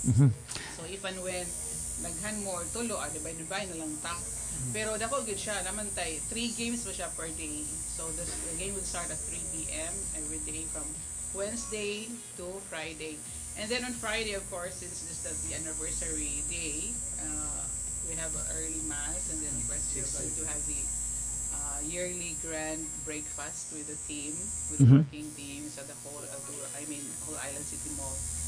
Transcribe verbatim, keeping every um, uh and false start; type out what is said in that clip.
Mhm. So if and when naghan mo or tulo, ah, divide-divide na lang ta. Pero dako good siya, naman tay, three games pa siya per day. So the, the game will start at three p m every day from Wednesday to Friday. And then on Friday, of course, since this is the anniversary day, uh, we have an early mass, and then of course we're going to have the uh, yearly grand breakfast with the team, with the Mhm. working teams at the whole Adura, I mean whole Island City Mall.